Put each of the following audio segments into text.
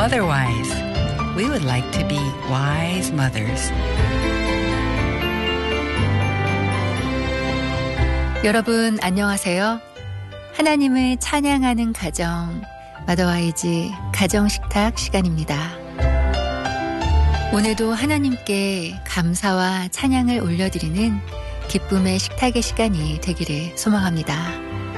otherwise. We would like to be wise mothers. 여러분 안녕하세요. 하나님을 찬양하는 가정, 마더와이즈 가정식탁 시간입니다. 오늘도 하나님께 감사와 찬양을 올려드리는 기쁨의 식탁의 시간이 되기를 소망합니다.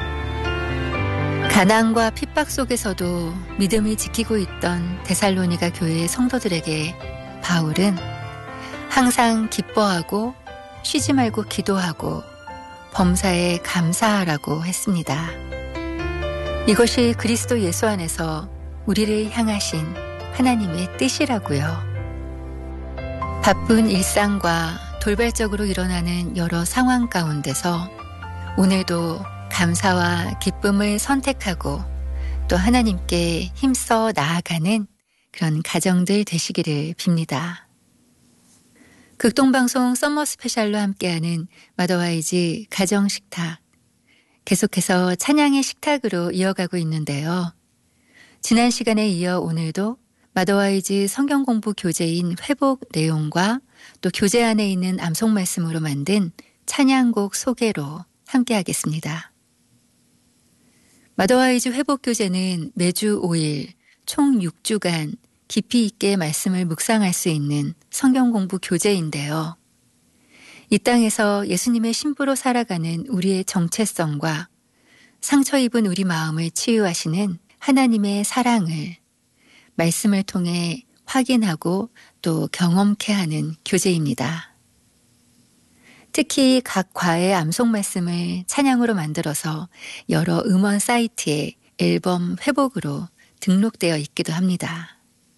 가난과 핍박 속에서도 믿음을 지키고 있던 데살로니가 교회의 성도들에게 바울은 항상 기뻐하고 쉬지 말고 기도하고 범사에 감사하라고 했습니다. 이것이 그리스도 예수 안에서 우리를 향하신 하나님의 뜻이라고요. 바쁜 일상과 돌발적으로 일어나는 여러 상황 가운데서 오늘도 감사와 기쁨을 선택하고 또 하나님께 힘써 나아가는 그런 가정들 되시기를 빕니다. 극동방송 썸머 스페셜로 함께하는 마더와이즈 가정식탁, 계속해서 찬양의 식탁으로 이어가고 있는데요. 지난 시간에 이어 오늘도 마더와이즈 성경공부 교재인 회복 내용과 또 교재 안에 있는 암송 말씀으로 만든 찬양곡 소개로 함께하겠습니다. 마더와이즈 회복 교재는 매주 5일 총 6주간 깊이 있게 말씀을 묵상할 수 있는 성경공부 교재인데요. 이 땅에서 예수님의 신부로 살아가는 우리의 정체성과 상처 입은 우리 마음을 치유하시는 하나님의 사랑을 말씀을 통해 확인하고 또 경험케 하는 교재입니다. 특히 각 과의 암송 말씀을 찬양으로 만들어서 여러 음원 사이트에 앨범 회복으로 등록되어 있기도 합니다.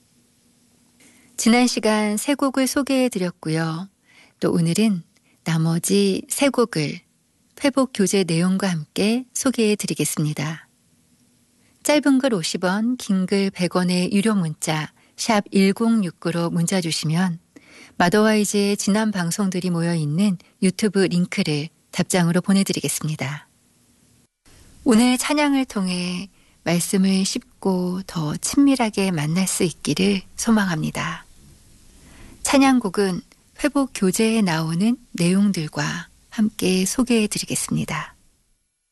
지난 시간 세 곡을 소개해 드렸고요. 또 오늘은 나머지 세 곡을 회복 교재 내용과 함께 소개해 드리겠습니다. 짧은 글 50원, 긴 글 100원의 유료 문자 샵 1069로 문자 주시면 마더와이즈의 지난 방송들이 모여있는 유튜브 링크를 답장으로 보내드리겠습니다. 오늘 찬양을 통해 말씀을 쉽고 더 친밀하게 만날 수 있기를 소망합니다. 찬양곡은 회복 교재에 나오는 내용들과 함께 소개해 드리겠습니다.